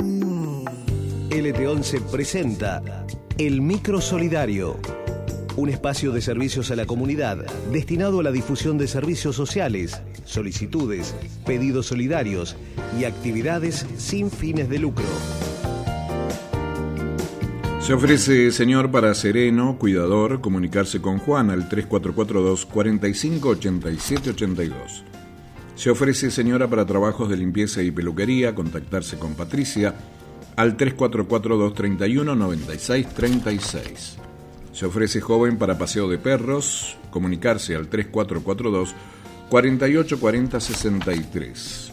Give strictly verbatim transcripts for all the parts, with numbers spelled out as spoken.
L T once presenta El Micro Solidario, un espacio de servicios a la comunidad destinado a la difusión de servicios sociales, solicitudes, pedidos solidarios y actividades sin fines de lucro. Se ofrece, señor, para sereno, cuidador, comunicarse con Juan al tres cuatro cuatro dos, cuatro cinco, ocho siete ocho dos. Se ofrece, señora, para trabajos de limpieza y peluquería, contactarse con Patricia al tres cuatro cuatro dos, tres uno, nueve seis tres seis. Se ofrece joven para paseo de perros, comunicarse al tres cuatro cuatro dos, cuatro ocho cuatro cero, seis tres.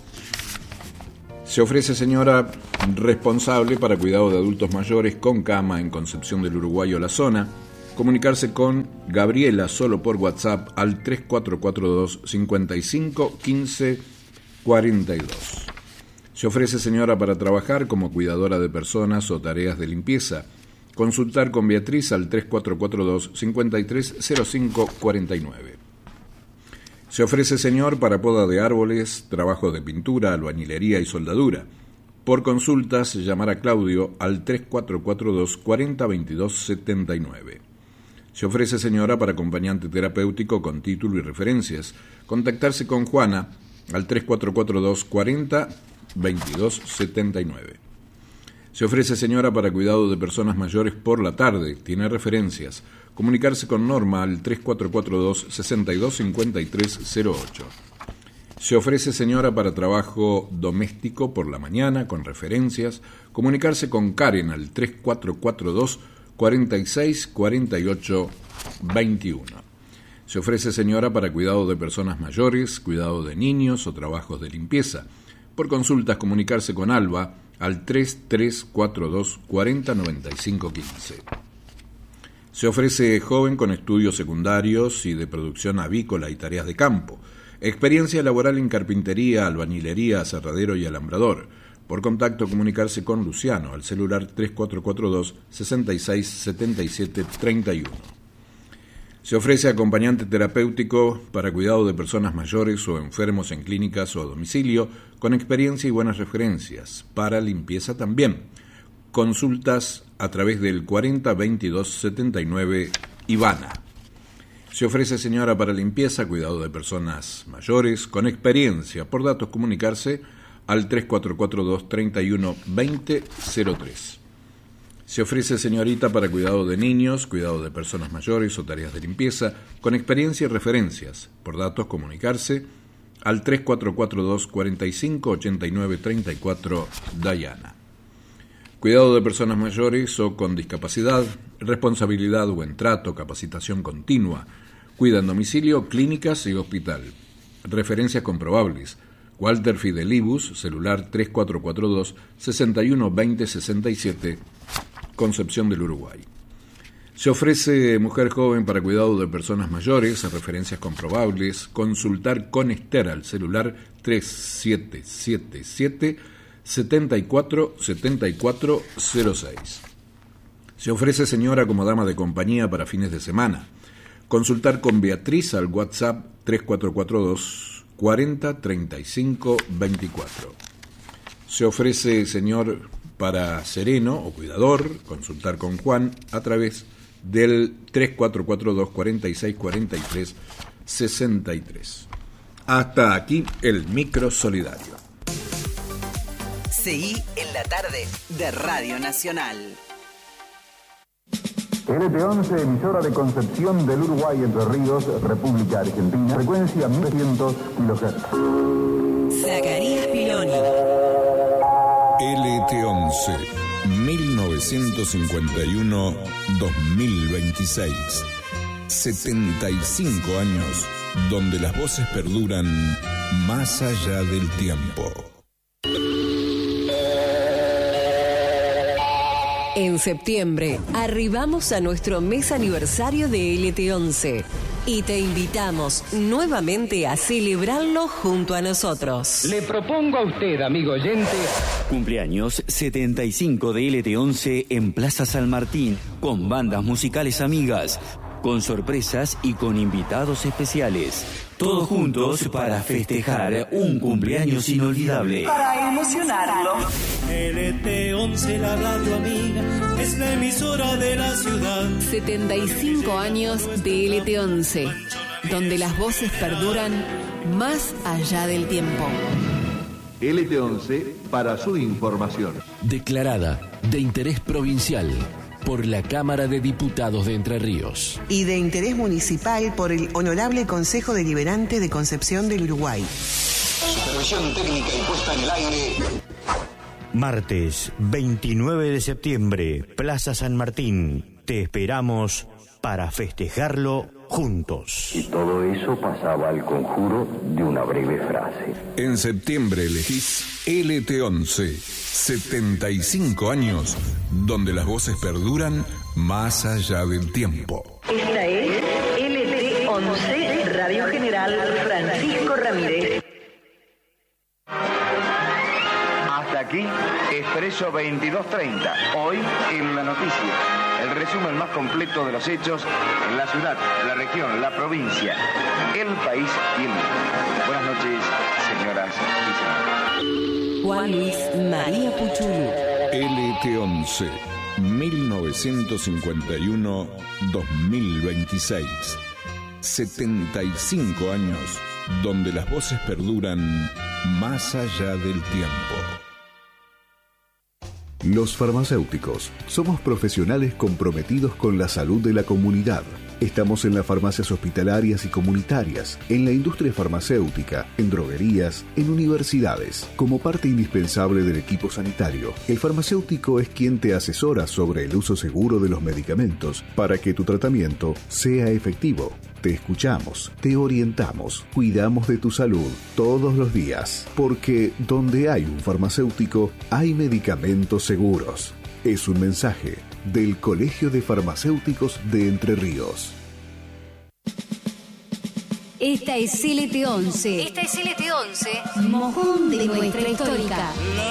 Se ofrece, señora, responsable para cuidado de adultos mayores con cama en Concepción del Uruguay o la zona, comunicarse con Gabriela solo por WhatsApp al tres cuatro cuatro dos, cinco cinco, uno cinco cuatro dos. Se ofrece, señora, para trabajar como cuidadora de personas o tareas de limpieza, consultar con Beatriz al tres cuatro cuatro dos, cinco tres cero cinco cuatro nueve. Se ofrece, señor, para poda de árboles, trabajo de pintura, albañilería y soldadura. Por consultas, llamar a Claudio al tres cuatro cuatro dos, cuatro cero, veintidós setenta y nueve. Se ofrece, señora, para acompañante terapéutico con título y referencias, contactarse con Juana al tres cuatro cuatro dos, cuatro cero, veintidós setenta y nueve. Se ofrece, señora, para cuidado de personas mayores por la tarde, tiene referencias, comunicarse con Norma al tres cuatro cuatro dos, seis dos cinco tres cero ocho. Se ofrece, señora, para trabajo doméstico por la mañana, con referencias, comunicarse con Karen al tres cuatro cuatro dos, cuatro seis cuatro ocho veintiuno. Se ofrece, señora, para cuidado de personas mayores, cuidado de niños o trabajos de limpieza. Por consultas, comunicarse con Alba al tres tres cuatro dos, cuatro cero, nueve cinco uno cinco. Se ofrece joven con estudios secundarios y de producción avícola y tareas de campo. Experiencia laboral en carpintería, albañilería, aserradero y alambrador. Por contacto, comunicarse con Luciano al celular tres cuatro cuatro dos, seis seis siete siete tres uno. Se ofrece acompañante terapéutico para cuidado de personas mayores o enfermos en clínicas o a domicilio, con experiencia y buenas referencias. Para limpieza también. Consultas a través del cuarenta veintidós setenta y nueve Ivana. Se ofrece, señora, para limpieza, cuidado de personas mayores, con experiencia. Por datos, comunicarse al tres cuatro cuatro dos, treinta y uno, veinte cero tres. Se ofrece, señorita, para cuidado de niños, cuidado de personas mayores o tareas de limpieza, con experiencia y referencias. Por datos, comunicarse al tres cuatro cuatro dos, cuatro cinco, ocho nueve tres cuatro, Dayana. Cuidado de personas mayores o con discapacidad, responsabilidad o en trato, capacitación continua, cuida en domicilio, clínicas y hospital. Referencias comprobables. Walter Fidelibus, celular tres cuatro cuatro dos, sesenta y uno, veinte sesenta y siete, Concepción del Uruguay. Se ofrece mujer joven para cuidado de personas mayores, a referencias comprobables, consultar con Esther al celular tres siete siete siete, setenta y cuatro, setenta y cuatro cero seis. Se ofrece, señora, como dama de compañía para fines de semana. Consultar con Beatriz al WhatsApp tres cuatro cuatro dos, cuarenta, treinta y cinco, veinticuatro. Se ofrece, señor, para sereno o cuidador, consultar con Juan a través del tres cuatro cuatro dos, cuatro seis cuatro tres, sesenta y tres. Hasta aquí el micro solidario. Seguí en la tarde de Radio Nacional. L T once, emisora de Concepción del Uruguay, Entre Ríos, República Argentina. Frecuencia mil trescientos kilohertz. Zacarías Piloni. L T once, mil novecientos cincuenta y uno a dos mil veintiséis. setenta y cinco años donde las voces perduran más allá del tiempo. En septiembre, arribamos a nuestro mes aniversario de L T once y te invitamos nuevamente a celebrarlo junto a nosotros. Le propongo a usted, amigo oyente, cumpleaños setenta y cinco de L T once en Plaza San Martín, con bandas musicales amigas, con sorpresas y con invitados especiales. Todos juntos para festejar un cumpleaños inolvidable. Para emocionarlo. L T once, la radio amiga, es la emisora de la ciudad. setenta y cinco años de L T once, donde las voces perduran más allá del tiempo. L T once para su información. Declarada de interés provincial por la Cámara de Diputados de Entre Ríos. Y de interés municipal por el Honorable Consejo Deliberante de Concepción del Uruguay. Supervisión técnica y puesta en el aire. Martes veintinueve de septiembre, Plaza San Martín. Te esperamos para festejarlo juntos. Y todo eso pasaba al conjuro de una breve frase. En septiembre elegís L T once, setenta y cinco años, donde las voces perduran más allá del tiempo. Esta es L T once, Radio General Francisco Ramírez. Hasta aquí, Expreso veintidós treinta. Hoy en la noticia. El resumen más completo de los hechos en la ciudad, la región, la provincia, el país y el mundo. Buenas noches, señoras y señores. Juan Luis María Puchulu. L T once, mil novecientos cincuenta y uno a dos mil veintiséis. setenta y cinco años, donde las voces perduran más allá del tiempo. Los farmacéuticos somos profesionales comprometidos con la salud de la comunidad. Estamos en las farmacias hospitalarias y comunitarias, en la industria farmacéutica, en droguerías, en universidades. Como parte indispensable del equipo sanitario, el farmacéutico es quien te asesora sobre el uso seguro de los medicamentos para que tu tratamiento sea efectivo. Te escuchamos, te orientamos, cuidamos de tu salud todos los días, porque donde hay un farmacéutico, hay medicamentos seguros. Es un mensaje del Colegio de Farmacéuticos de Entre Ríos. Esta es L T once. Esta es L T once, Mojón de nuestra histórica.